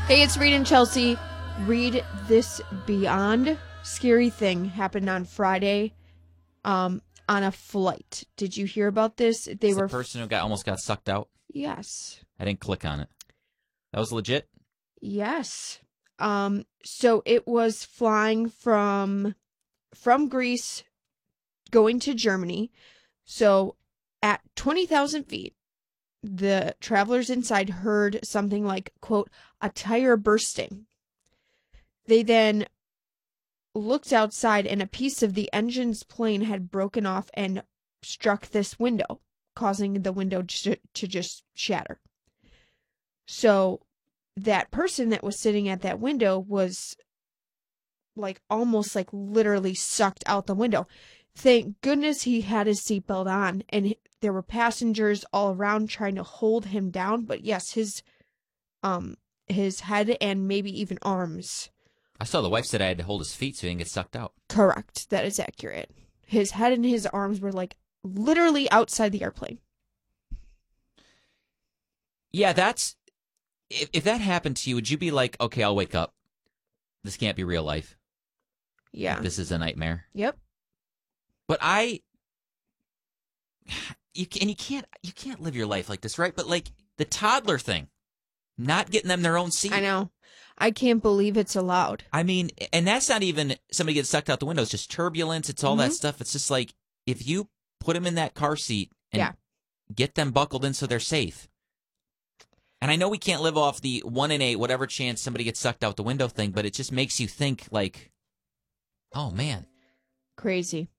Hey, it's Reed and Chelsea. Read this beyond scary thing happened on Friday on a flight. Did you hear about this? The person who almost got sucked out? Yes. I didn't click on it. That was legit? Yes. So it was flying from Greece going to Germany. So at 20,000 feet, the travelers inside heard something like, quote, a tire bursting. They then looked outside and a piece of the engine's plane had broken off and struck this window, causing the window to just shatter. So that person that was sitting at that window was almost literally sucked out the window. Thank goodness he had his seatbelt on, and there were passengers all around trying to hold him down. But yes, his head and maybe even arms. I saw the wife said I had to hold his feet so he didn't get sucked out. Correct. That is accurate. His head and his arms were literally outside the airplane. Yeah, that's... If that happened to you, would you be like, okay, I'll wake up. This can't be real life. Yeah. This is a nightmare. Yep. But you can't live your life like this, right? But the toddler thing, not getting them their own seat. I know. I can't believe it's allowed. I mean, and that's not even somebody gets sucked out the window. It's just turbulence. It's all that stuff. It's just if you put them in that car seat and get them buckled in so they're safe. And I know we can't live off the 1 in 8, whatever chance somebody gets sucked out the window thing, but it just makes you think oh, man. Crazy.